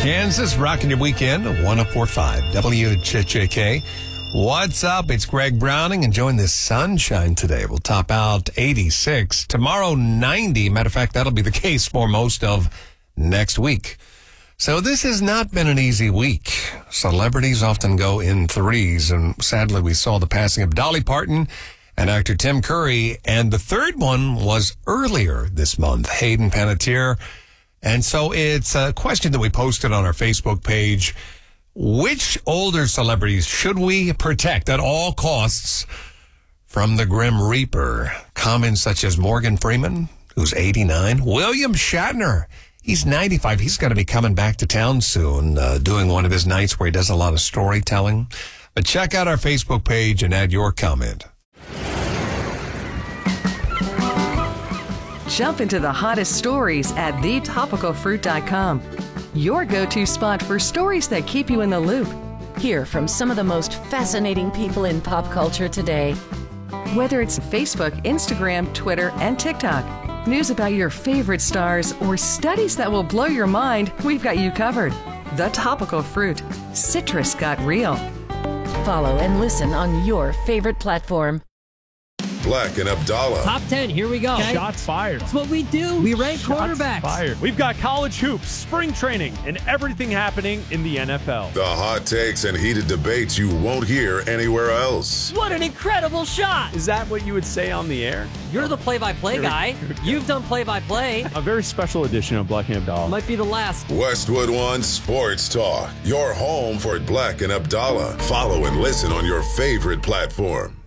Kansas, rocking your weekend, 104.5 WHJK. What's up? It's Greg Browning, enjoying the sunshine today. We'll top out 86. Tomorrow, 90. Matter of fact, that'll be the case for most of next week. So this has not been an easy week. Celebrities often go in threes, and sadly we saw the passing of Dolly Parton and actor Tim Curry, and the third one was earlier this month, Hayden Panettiere. And so it's a question that we posted on our Facebook page. Which older celebrities should we protect at all costs from the Grim Reaper? Comments such as Morgan Freeman, who's 89, William Shatner, he's 95. He's going to be coming back to town soon, doing one of his nights where he does a lot of storytelling. But check out our Facebook page and add your comment. Jump into the hottest stories at thetopicalfruit.com. Your go-to spot for stories that keep you in the loop. Hear from some of the most fascinating people in pop culture today. Whether it's Facebook, Instagram, Twitter, and TikTok, news about your favorite stars, or studies that will blow your mind, we've got you covered. The Topical Fruit. Citrus got real. Follow and listen on your favorite platform. Black and Abdallah. Top 10, here we go. Okay. Shots fired. That's what we do. We rank quarterbacks. Fired. We've got college hoops, spring training, and everything happening in the NFL. The hot takes and heated debates you won't hear anywhere else. What an incredible shot. Is that what you would say on the air? You're the play-by-play guy. You've done play-by-play. A very special edition of Black and Abdallah. Might be the last. Westwood One Sports Talk. Your home for Black and Abdallah. Follow and listen on your favorite platform.